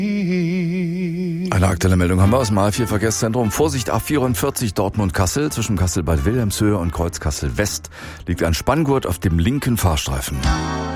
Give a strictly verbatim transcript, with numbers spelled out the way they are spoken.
Eine aktuelle Meldung haben wir aus dem A vier Verkehrszentrum. Vorsicht A vierundvierzig Dortmund-Kassel. Zwischen Kassel-Bad Wilhelmshöhe und Kreuz Kassel-West liegt ein Spanngurt auf dem linken Fahrstreifen.